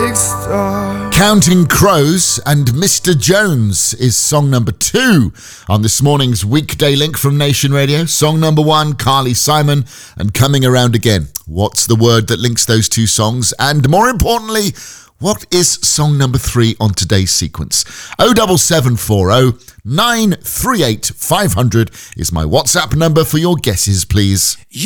Counting Crows and Mr. Jones is song number 2 on this morning's Weekday Link from Nation Radio. Song number 1, Carly Simon and Coming Around Again. What's the word that links those two songs? And more importantly, what is song number 3 on today's sequence? 07740 938 500 is my WhatsApp number for your guesses, please.